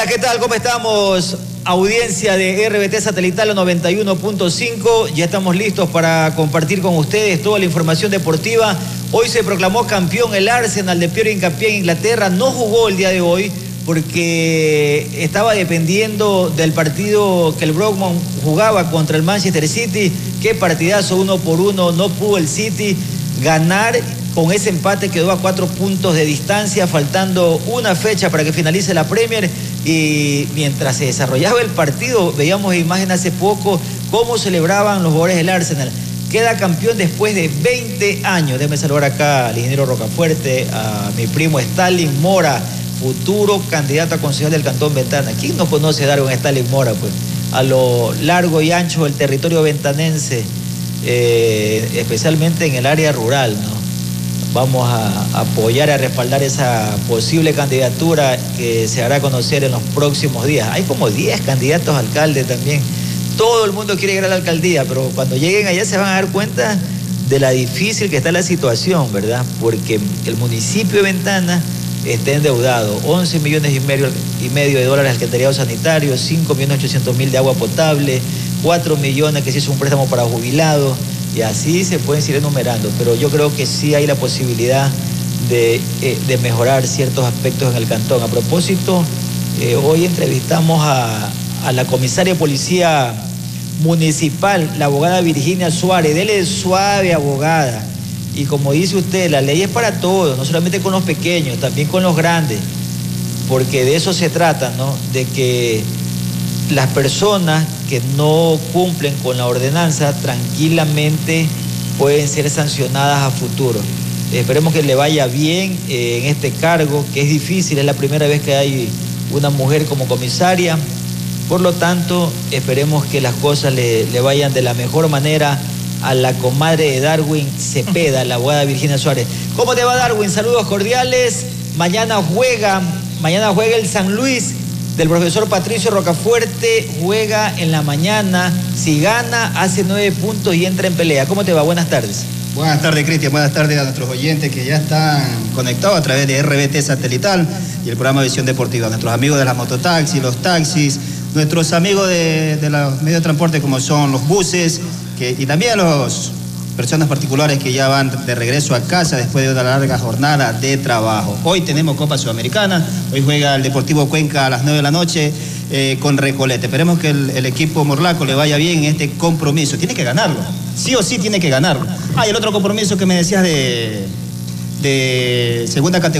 Hola, ¿qué tal? ¿Cómo estamos? Audiencia de RBT Satelital 91.5. Ya estamos listos para compartir con ustedes toda la información deportiva. Hoy se proclamó campeón el Arsenal de Pierre Hincapié en Inglaterra. No jugó el día de hoy porque estaba dependiendo del partido que el Brockman jugaba contra el Manchester City. Qué partidazo, 1-1. No pudo el City ganar. Con ese empate quedó a 4 puntos de distancia, faltando una fecha para que finalice la Premier. Y mientras se desarrollaba el partido, veíamos imágenes hace poco cómo celebraban los jugadores del Arsenal. Queda campeón después de 20 años. Déjame saludar acá al ingeniero Rocafuerte, a mi primo Stalin Mora, futuro candidato a concejal del Cantón Ventana. ¿Quién no conoce a Darwin Stalin Mora? Pues a lo largo y ancho del territorio ventanense, especialmente en el área rural, ¿no? Vamos a apoyar y a respaldar esa posible candidatura que se hará conocer en los próximos días. Hay como 10 candidatos a alcalde también. Todo el mundo quiere llegar a la alcaldía, pero cuando lleguen allá se van a dar cuenta de la difícil que está la situación, ¿verdad? Porque el municipio de Ventana está endeudado. 11 millones y medio de dólares alcantarillado sanitario, 5.800.000 de agua potable, 4 millones que se hizo un préstamo para jubilados. Y así se pueden seguir enumerando, pero yo creo que sí hay la posibilidad de mejorar ciertos aspectos en el cantón. A propósito, hoy entrevistamos a la comisaria de policía municipal, la abogada Virginia Suárez. Dele suave, abogada. Y como dice usted, la ley es para todos, no solamente con los pequeños, también con los grandes, porque de eso se trata, ¿no? De que las personas que no cumplen con la ordenanza tranquilamente pueden ser sancionadas a futuro. Esperemos que le vaya bien en este cargo, que es difícil, es la primera vez que hay una mujer como comisaria. Por lo tanto, esperemos que las cosas le vayan de la mejor manera a la comadre de Darwin Cepeda, la abogada Virginia Suárez. ¿Cómo te va, Darwin? Saludos cordiales. Mañana juega el San Luis del profesor Patricio Rocafuerte, juega en la mañana. Si gana, hace 9 puntos y entra en pelea. ¿Cómo te va? Buenas tardes. Buenas tardes, Cristian. Buenas tardes a nuestros oyentes que ya están conectados a través de RBT Satelital y el programa Visión Deportiva. Nuestros amigos de las mototaxis, los taxis, nuestros amigos de los medios de transporte como son los buses, y también los personas particulares que ya van de regreso a casa después de una larga jornada de trabajo. Hoy tenemos Copa Sudamericana, hoy juega el Deportivo Cuenca a las 9 de la noche con Recoleta. Esperemos que el equipo morlaco le vaya bien en este compromiso. Tiene que ganarlo, sí o sí tiene que ganarlo. Y el otro compromiso que me decías de segunda categoría.